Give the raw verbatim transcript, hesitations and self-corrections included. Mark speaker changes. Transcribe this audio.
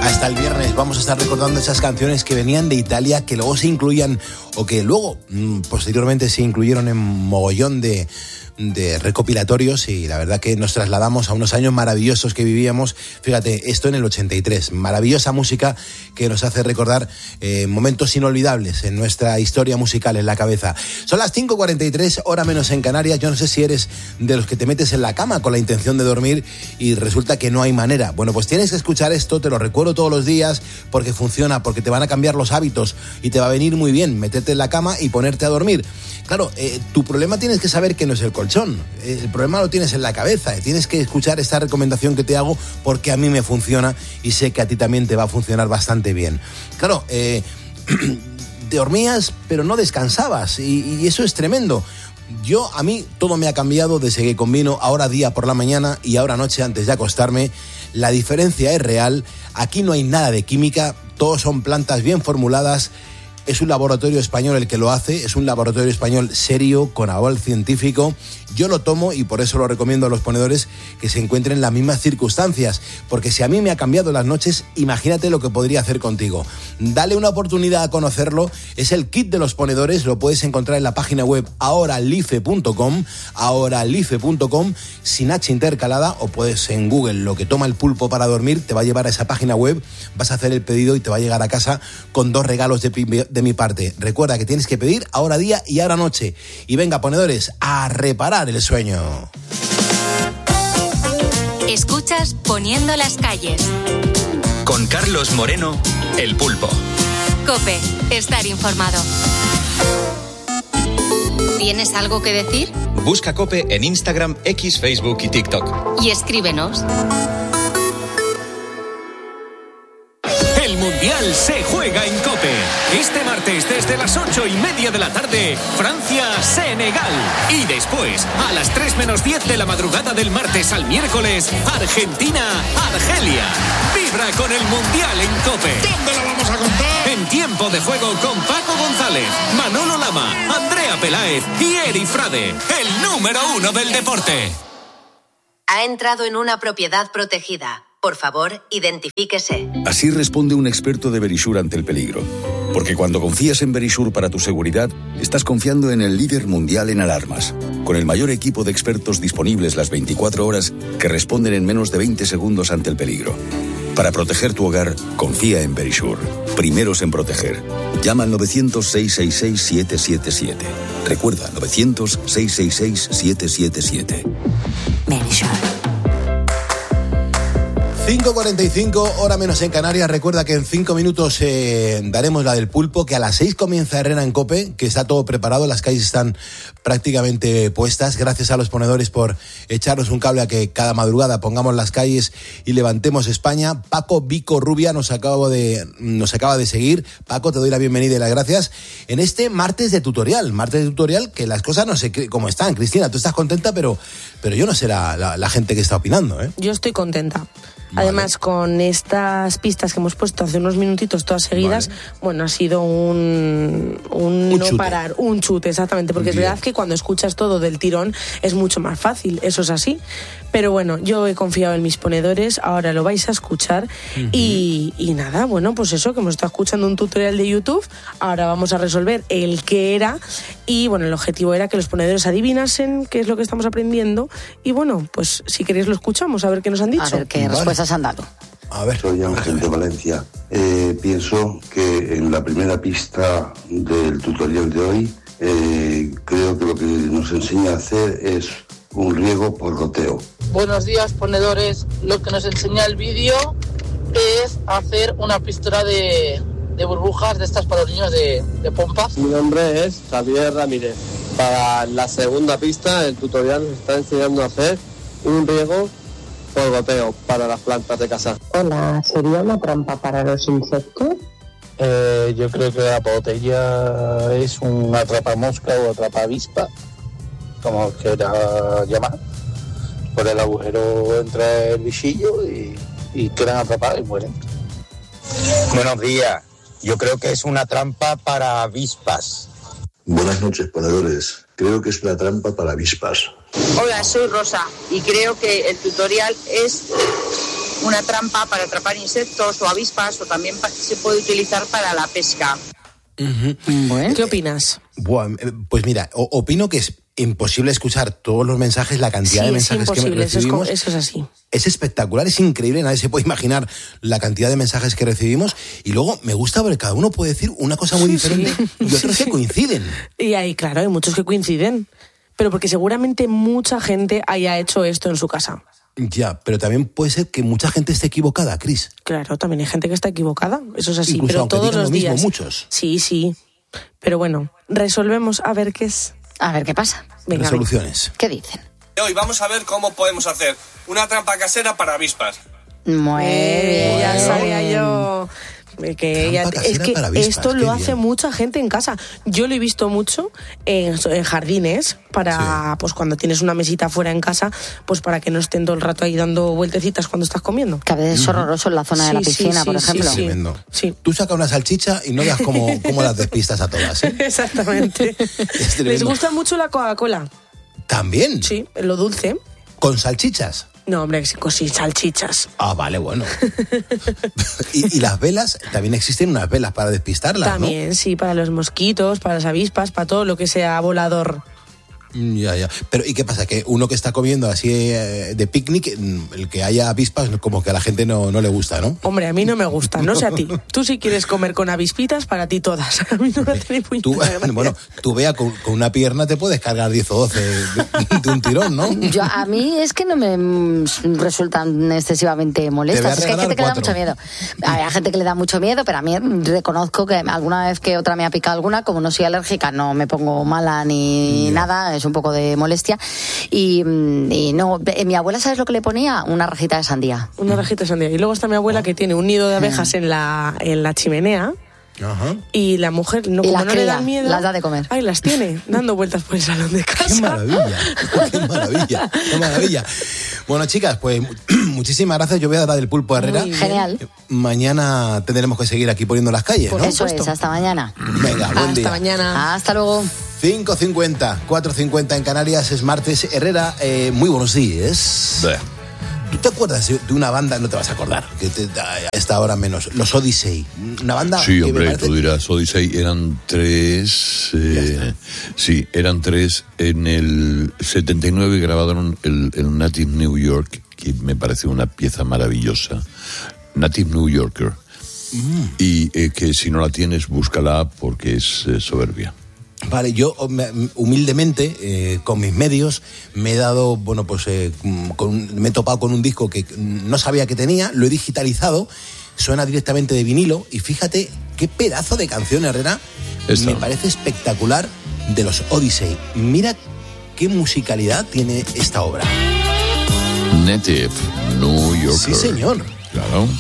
Speaker 1: Hasta el viernes vamos a estar recordando esas canciones que venían de Italia, que luego se incluían o que luego mmm, posteriormente se incluyeron en mogollón de, de recopilatorios, y la verdad que nos trasladamos a unos años maravillosos que vivíamos. Fíjate, esto en el ochenta y tres, maravillosa música que nos hace recordar eh, momentos inolvidables en nuestra historia musical en la cabeza. Son las cinco cuarenta y tres, hora menos en Canarias. Yo no sé si eres de los que te metes en la cama con la intención de dormir y resulta que no hay manera. Bueno, pues tienes que escuchar esto, te lo recuerdo todos los días, porque funciona, porque te van a cambiar los hábitos y te va a venir muy bien meterte en la cama y ponerte a dormir. Claro, eh, tu problema tienes que saber que no es el colchón, eh, el problema lo tienes en la cabeza. Tienes que escuchar esta recomendación que te hago porque a mí me funciona y sé que a ti también te va a funcionar bastante bien. Claro, eh, dormías pero no descansabas y, y eso es tremendo. Yo, a mí, todo me ha cambiado desde que combino ahora día por la mañana y ahora noche antes de acostarme. La diferencia es real. Aquí no hay nada de química, todos son plantas bien formuladas. Es un laboratorio español el que lo hace, es un laboratorio español serio, con aval científico. Yo lo tomo y por eso lo recomiendo a los ponedores que se encuentren en las mismas circunstancias, porque si a mí me ha cambiado las noches, imagínate lo que podría hacer contigo. Dale una oportunidad a conocerlo. Es el kit de los ponedores, lo puedes encontrar en la página web ahoralife punto com, ahoralife punto com, sin H intercalada, o puedes en Google lo que toma el pulpo para dormir, te va a llevar a esa página web, vas a hacer el pedido y te va a llegar a casa con dos regalos de de mi parte. Recuerda que tienes que pedir ahora día y ahora noche. Y venga, ponedores, a reparar el sueño.
Speaker 2: Escuchas Poniendo las calles
Speaker 3: con Carlos Moreno, el pulpo.
Speaker 2: COPE, estar informado. ¿Tienes algo que decir?
Speaker 3: Busca COPE en Instagram, X, Facebook y TikTok.
Speaker 2: Y escríbenos.
Speaker 4: El Mundial se juega en COPE. Este martes desde las ocho y media de la tarde, Francia-Senegal. Y después, a las tres menos diez de la madrugada del martes al miércoles, Argentina-Argelia. Vibra con el Mundial en COPE.
Speaker 5: ¿Dónde lo vamos a contar?
Speaker 4: En tiempo de juego con Paco González, Manolo Lama, Andrea Peláez y Eri Frade. El número uno del deporte.
Speaker 6: Ha entrado en una propiedad protegida. Por favor, identifíquese.
Speaker 7: Así responde un experto de Verisure ante el peligro. Porque cuando confías en Verisure para tu seguridad, estás confiando en el líder mundial en alarmas, con el mayor equipo de expertos disponibles las veinticuatro horas que responden en menos de veinte segundos ante el peligro. Para proteger tu hogar, confía en Verisure. Primeros en proteger. Llama al novecientos, seiscientos sesenta y seis, siete siete siete. Recuerda, novecientos, seiscientos sesenta y seis, siete siete siete.
Speaker 6: Verisure.
Speaker 1: cinco cuarenta y cinco, hora menos en Canarias. Recuerda que en cinco minutos eh, daremos la del pulpo, que a las seis comienza Herrera en COPE, que está todo preparado, las calles están prácticamente puestas. Gracias a los ponedores por echarnos un cable a que cada madrugada pongamos las calles y levantemos España. Paco Vico Rubia nos acaba de, nos acaba de seguir. Paco, te doy la bienvenida y las gracias en este martes de tutorial. Martes de tutorial, que las cosas no sé cómo están. Cristina, tú estás contenta, pero, pero yo no sé la, la, la gente que está opinando, ¿eh?
Speaker 8: Yo estoy contenta.
Speaker 1: Vale.
Speaker 8: Además, con estas pistas que hemos puesto hace unos minutitos todas seguidas, vale. bueno, ha sido un, un, un no chute. parar, un chute, exactamente, porque Bien. es verdad que cuando escuchas todo del tirón es mucho más fácil, eso es así. Pero bueno, yo he confiado en mis ponedores, ahora lo vais a escuchar uh-huh. y, y nada, bueno, pues eso, que hemos estado escuchando un tutorial de YouTube, ahora vamos a resolver el qué era y bueno, el objetivo era que los ponedores adivinasen qué es lo que estamos aprendiendo y bueno, pues si queréis lo escuchamos, a ver qué nos han dicho.
Speaker 6: A ver qué vale. respuestas han dado.
Speaker 1: A ver.
Speaker 9: Soy Ángel de Valencia. Eh, pienso que en la primera pista del tutorial de hoy, eh, creo que lo que nos enseña a hacer es un riego por goteo.
Speaker 10: Buenos días, ponedores. Lo que nos enseña el vídeo es hacer una pistola de, de burbujas de estas para los niños de, de pompas.
Speaker 11: Mi nombre es Javier Ramírez. Para la segunda pista, el tutorial nos está enseñando a hacer un riego por goteo para las plantas de casa.
Speaker 12: Hola, ¿sería una trampa para los insectos?
Speaker 13: Eh, yo creo que la botella es un atrapamosca o atrapavispa, como quiera llamar. Por el agujero entra el bichillo y, y quedan atrapados y mueren.
Speaker 14: Buenos días. Yo creo que es una trampa para avispas.
Speaker 9: Buenas noches, ponedores. Creo que es una trampa para avispas.
Speaker 15: Hola, soy Rosa y creo que el tutorial es
Speaker 5: una trampa para atrapar insectos o avispas, o también pa- se puede utilizar para la pesca.
Speaker 1: Uh-huh.
Speaker 8: Bueno. ¿Qué opinas?
Speaker 1: Bueno, pues mira, o- opino que es imposible escuchar todos los mensajes, la cantidad
Speaker 8: Sí,
Speaker 1: de
Speaker 8: es
Speaker 1: mensajes que
Speaker 8: imposible, eso es,
Speaker 1: recibimos.
Speaker 8: co- eso es así.
Speaker 1: Es espectacular, es increíble, nadie se puede imaginar la cantidad de mensajes que recibimos. Y luego me gusta porque cada uno puede decir una cosa muy
Speaker 8: Sí,
Speaker 1: diferente
Speaker 8: sí.
Speaker 1: y otros
Speaker 8: Sí.
Speaker 1: que coinciden.
Speaker 8: Y ahí, claro, hay muchos que coinciden. Pero porque seguramente mucha gente haya hecho esto en su casa.
Speaker 1: Ya, pero también puede ser que mucha gente esté equivocada, Cris.
Speaker 8: Claro, también hay gente que está equivocada, eso es así,
Speaker 1: Incluso
Speaker 8: pero
Speaker 1: aunque
Speaker 8: todos
Speaker 1: digan
Speaker 8: los
Speaker 1: lo mismo,
Speaker 8: días.
Speaker 1: muchos.
Speaker 8: Sí, sí. Pero bueno, resolvemos a ver qué es.
Speaker 15: A ver qué pasa.
Speaker 8: Venga,
Speaker 1: Resoluciones.
Speaker 15: ¿Qué dicen?
Speaker 16: Hoy vamos a ver cómo podemos hacer una trampa casera para avispas.
Speaker 15: Muy
Speaker 8: Eh,
Speaker 15: bien.
Speaker 8: ya sabía yo. Que ella-
Speaker 1: Trampa casera
Speaker 8: es que
Speaker 1: para avispas,
Speaker 8: esto
Speaker 1: qué
Speaker 8: lo
Speaker 1: bien.
Speaker 8: hace mucha gente en casa. Yo lo he visto mucho en, en jardines para, pues cuando tienes una mesita fuera en casa, pues para que no estén todo el rato ahí dando vueltecitas cuando estás comiendo.
Speaker 15: Que a veces es horroroso en la zona de la
Speaker 8: Sí, sí,
Speaker 15: piscina,
Speaker 8: sí,
Speaker 15: por
Speaker 8: sí,
Speaker 15: ejemplo.
Speaker 8: sí.
Speaker 1: Tremendo.
Speaker 8: Sí.
Speaker 1: Tú sacas una salchicha y no veas cómo, cómo las despistas a todas, ¿eh?
Speaker 8: Exactamente.
Speaker 1: Es tremendo.
Speaker 8: ¿Les gusta mucho la Coca-Cola?
Speaker 1: ¿También?
Speaker 8: Sí, lo dulce.
Speaker 1: ¿Con salchichas?
Speaker 8: No, hombre, sí, con sí, salchichas.
Speaker 1: Ah, vale, bueno. y, y las velas, también existen unas velas para despistarlas,
Speaker 8: También, sí, para los mosquitos, para las avispas, para todo lo que sea volador.
Speaker 1: ¿no? Ya, ya. Pero, ¿y qué pasa? Que uno que está comiendo así eh, de picnic, mm, el que haya avispas, como que a la gente no, no le gusta, ¿no?
Speaker 8: Hombre, a mí no me gusta, no sé a ti. Tú si quieres comer con avispitas, para ti todas. A mí no me hace ni puñetera
Speaker 1: Tú,
Speaker 8: gracia.
Speaker 1: bueno, tú vea, con, con una pierna te puedes cargar diez o doce de, de un tirón, ¿no?
Speaker 15: Yo, a mí es que no me mm, resultan excesivamente molestas.
Speaker 1: Te voy a
Speaker 15: Es que hay gente que le da mucho
Speaker 1: regalar
Speaker 15: miedo. Hay gente que le da mucho miedo, pero a mí reconozco que alguna vez que otra me ha picado alguna, como no soy alérgica, no me pongo mala ni
Speaker 1: Ya.
Speaker 15: nada, es un poco de molestia. Y, mm, y no, eh, mi abuela, ¿sabes lo que le ponía? Una rajita de sandía.
Speaker 8: Una rajita de sandía. Y luego está mi abuela que tiene un nido de abejas en la, en la chimenea.
Speaker 1: Ajá.
Speaker 8: Y la mujer, no,
Speaker 15: Y
Speaker 8: como
Speaker 15: las
Speaker 8: no le
Speaker 15: cría,
Speaker 8: dan miedo.
Speaker 15: las da de comer.
Speaker 8: Ay, las tiene, dando vueltas por el salón de casa.
Speaker 1: ¡Qué maravilla! ¡Qué maravilla! ¡Qué maravilla! Bueno, chicas, pues muchísimas gracias. Yo voy a dar el pulpo a Herrera.
Speaker 15: Muy bien. Genial.
Speaker 1: Mañana tendremos que seguir aquí poniendo las calles, ¿no?
Speaker 15: Eso es, hasta mañana.
Speaker 1: Venga, buen
Speaker 8: Hasta
Speaker 1: día.
Speaker 8: mañana.
Speaker 15: Hasta luego.
Speaker 1: cinco cincuenta, cuatro cincuenta en Canarias, es martes. Herrera, eh, muy buenos días. ¿Tú te acuerdas de de una banda? No te vas a acordar, que te, a esta hora menos. Los Odyssey. Una banda
Speaker 17: Sí,
Speaker 1: que me
Speaker 17: hombre,
Speaker 1: parece-
Speaker 17: tú dirás, Odyssey, eran tres, eh, sí, eran tres. En el setenta y nueve grabaron el, el Native New York, que me parece una pieza maravillosa. Native New Yorker.
Speaker 1: Mm.
Speaker 17: Y eh, que si no la tienes, búscala porque es eh, soberbia.
Speaker 1: Vale, yo me- humildemente, eh, con mis medios, me he dado, bueno, pues eh, con- me he topado con un disco que no sabía que tenía, lo he digitalizado, suena directamente de vinilo y fíjate qué pedazo de canción, Herrera,
Speaker 17: Esta.
Speaker 1: me parece espectacular, de los Odyssey. Mira qué musicalidad tiene esta obra.
Speaker 17: Native New Yorker.
Speaker 1: Sí, señor.
Speaker 17: Claro.